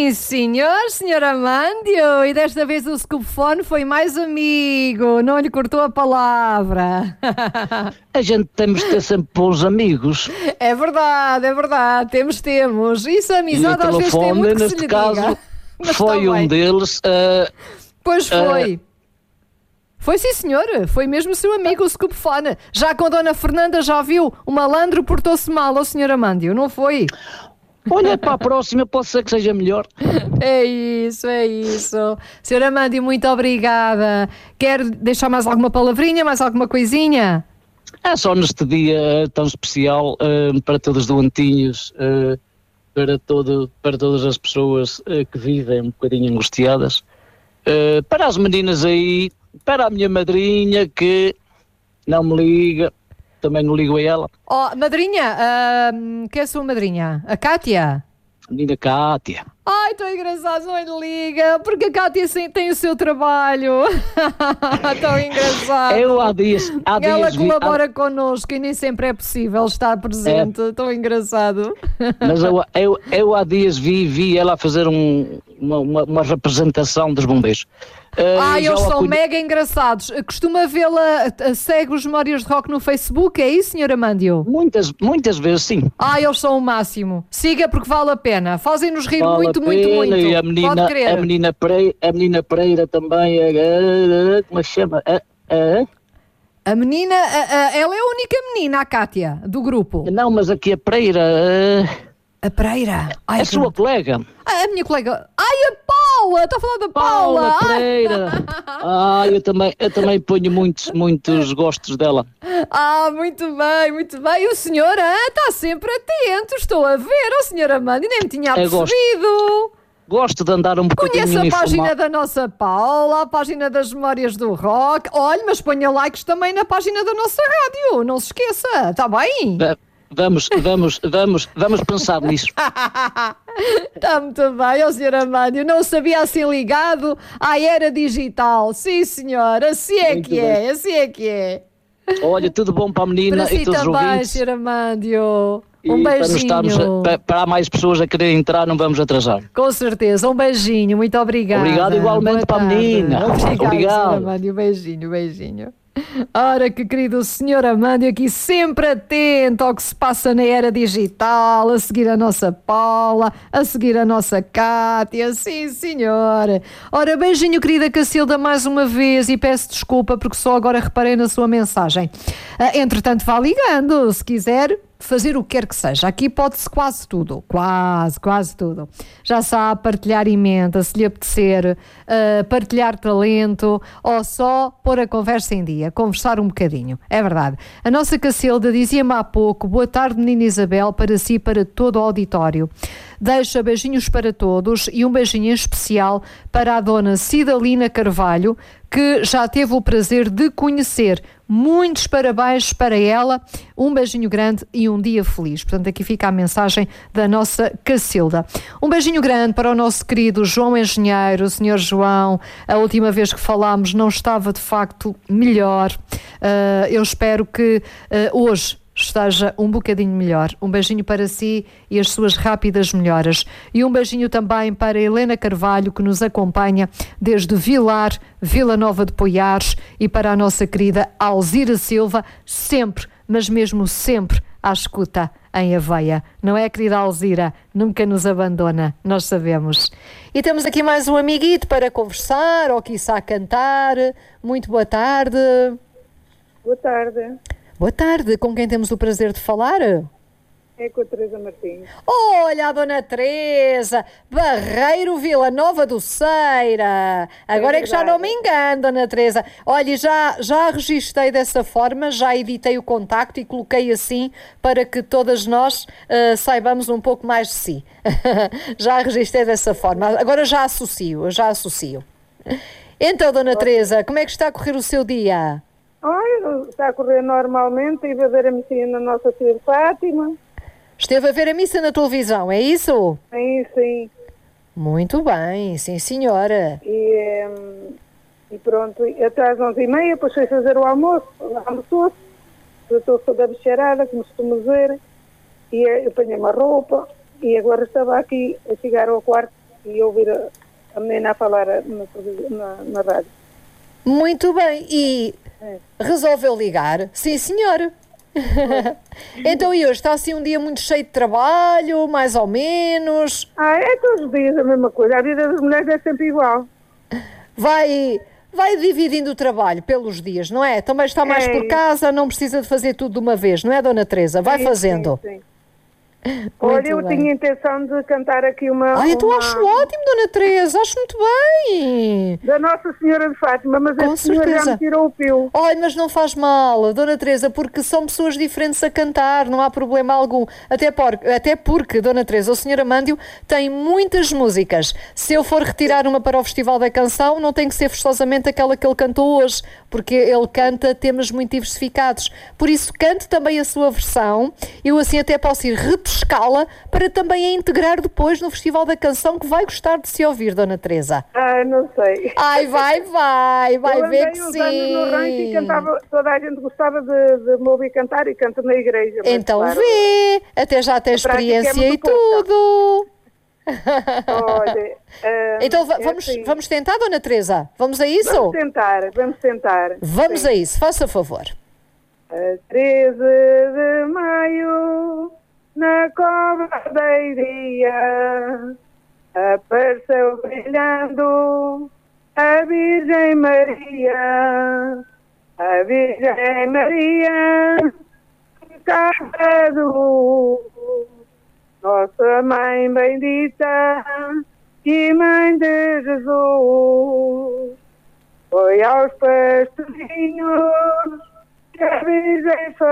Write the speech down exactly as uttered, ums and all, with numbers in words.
Sim, senhor, senhor Amândio. E desta vez o Scoopfone foi mais amigo, não lhe cortou a palavra. A gente temos de ter sempre bons amigos. É verdade, é verdade, temos, temos. Isso, a amizade às vezes tem muito que se lhe neste caso, diga. Mas foi tá um bem. deles. Uh, Pois foi. Uh, Foi sim, senhor. Foi mesmo seu amigo o Scoopfone. Já com a dona Fernanda já viu, o malandro portou-se mal ao senhor Amândio, não foi? Olha, para a próxima pode ser que seja melhor. É isso, é isso. senhor Amândio, muito obrigada. Quer deixar mais alguma palavrinha, mais alguma coisinha? É só neste dia tão especial uh, para todos os doentinhos, uh, para, todo, para todas as pessoas uh, que vivem um bocadinho angustiadas, uh, para as meninas aí, para a minha madrinha que não me liga, também não ligo a ela. Oh, madrinha, uh, quem é a sua madrinha? A Cátia? A menina Cátia. Ai, tão engraçado, não lhe liga, porque a Cátia sim, tem o seu trabalho. Tão engraçado. Eu há dias, há dias Ela vi- colabora há- connosco e nem sempre é possível estar presente. É. Tão engraçado. Mas eu, eu, eu há dias vi, vi ela fazer um, uma, uma, uma representação dos bombeiros. Uh, Ah, já eles o são acolhi- mega engraçados. Costuma vê-la, uh, segue os Memórias de Rock no Facebook, é isso, senhor Amândio? Muitas, muitas vezes sim. Ah, eles são o máximo. Siga porque vale a pena. Fazem-nos rir Vale muito, a muito, pena, muito. E a Pode menina, crer. a menina, Pereira, a menina Pereira também, é, é, é, como é que se chama? É, é? A menina, a- a- ela é a única menina, a Cátia, do grupo. Não, mas aqui a Pereira, é, A Pereira. Ai, a sua colega, Ah, a minha colega. Ai, a Paula! Está a falar da Paula! Paula Ai. Pereira. Ah, eu também, eu também ponho muitos, muitos gostos dela. Ah, muito bem, muito bem. E o senhor ah, está sempre atento. Estou a ver, o senhor Amândio nem me tinha Eu gosto. percebido. Gosto de andar um bocadinho Conhece a página informado. da nossa Paula, a página das Memórias do Rock. Olha, mas ponha likes também na página da nossa rádio. Não se esqueça, está bem? Va- Vamos, vamos, vamos, vamos pensar nisso. Está muito bem, ó senhor Amândio. Não sabia assim ligado à era digital. Sim, senhor. Assim é Muito que é, assim é que é. Olha, tudo bom para a menina Para e si todos os também, ouvintes. senhor Amândio. E Um para, não beijinho. estarmos a- para, para há mais pessoas a querer entrar, não vamos atrasar. Com certeza, um beijinho, muito obrigada. Obrigado igualmente Boa para a tarde. menina. Obrigado, Obrigado. senhor Amândio, beijinho, beijinho. Ora, que querido senhor Amândio aqui sempre atento ao que se passa na era digital, a seguir a nossa Paula, a seguir a nossa Cátia, sim senhora. Ora, beijinho querida Cacilda mais uma vez e peço desculpa porque só agora reparei na sua mensagem. Ah, entretanto vá ligando, se quiser fazer o que quer que seja. Aqui pode-se quase tudo, quase, quase tudo. Já sabe, partilhar emenda, se lhe apetecer, uh, partilhar talento ou só pôr a conversa em dia, conversar um bocadinho. É verdade. A nossa Cacilda dizia-me há pouco, boa tarde menina Isabel, para si e para todo o auditório. Deixa beijinhos para todos e um beijinho em especial para a dona Cidalina Carvalho, que já teve o prazer de conhecer. Muitos parabéns para ela, um beijinho grande e um dia feliz. Portanto, aqui fica a mensagem da nossa Cacilda. Um beijinho grande para o nosso querido João Engenheiro, o senhor João. A última vez que falámos não estava de facto melhor. Uh, eu espero que uh, hoje esteja um bocadinho melhor. Um beijinho para si e as suas rápidas melhoras. E um beijinho também para Helena Carvalho, que nos acompanha desde Vilar, Vila Nova de Poiares, e para a nossa querida Alzira Silva, sempre, mas mesmo sempre, à escuta em Aveia. Não é, querida Alzira? Nunca nos abandona, nós sabemos. E temos aqui mais um amiguito para conversar, ou quiçá cantar. Muito boa tarde. Boa tarde, Boa tarde, com quem temos o prazer de falar? é com a Teresa Martins. Olha a Dona Teresa, Barreiro Vila Nova do Ceira. Agora é, que já não me engano, Dona Teresa. Olha, já, já registrei dessa forma, já editei o contacto e coloquei assim para que todas nós uh, saibamos um pouco mais de si. Já registrei dessa forma, agora já associo, já associo. Então, Dona Teresa, como é que está a correr o seu dia? Olha, está a correr normalmente, estive a ver a missa na Nossa Senhora de Fátima. Esteve a ver a missa na televisão, é isso? Sim, sim. Muito bem, sim senhora. E, hum, e pronto, e até às onze e meia, depois fui fazer o almoço, almoçou-se, tratou-se da bicharada, como costumo dizer, e eu apanhei uma roupa, e agora estava aqui a chegar ao quarto e ouvir a, a menina a falar na, na, na rádio. Muito bem, e É. resolveu ligar? Sim, senhor. Então, e hoje está assim um dia muito cheio de trabalho, mais ou menos? Ah, é todos os dias a mesma coisa. A vida das mulheres é sempre igual. Vai, vai dividindo o trabalho pelos dias, não é? Também está mais É por isso. casa, não precisa de fazer tudo de uma vez, não é, Dona Teresa? Vai Sim, fazendo. sim, sim. Olha, eu bem. tinha intenção de cantar aqui uma, Ai, então uma acho ótimo, Dona Teresa, acho muito bem. da Nossa Senhora de Fátima, mas Com a senhora já certeza. me tirou o pio. Ai, mas não faz mal, Dona Teresa, porque são pessoas diferentes a cantar, não há problema algum. Até, por, até porque, Dona Teresa, o senhor Amândio tem muitas músicas. Se eu for retirar uma para o Festival da Canção, não tem que ser forçosamente aquela que ele cantou hoje, porque ele canta temas muito diversificados. Por isso, cante também a sua versão. Eu assim até posso ir repescá-la para também a integrar depois no Festival da Canção, que vai gostar de se ouvir, Dona Teresa. Ah, não sei. Ai, vai, vai, vai eu ver andei que uns sim. anos no rancho e cantava, toda a gente gostava de, de me ouvir cantar e canto na igreja. mas, Então claro, vê, até já tem a prática é experiência e muito pouca. tudo. Olha, ah, Então va- é vamos, assim, vamos tentar, Dona Teresa? Vamos a isso? Vamos tentar, vamos tentar. Vamos Sim. a isso, faça favor. A treze de maio, na cova da iria, apareceu brilhando a Virgem Maria, a Virgem Maria, casa de luz, nossa Mãe bendita e Mãe de Jesus. Foi aos pastorinhos que a Virgem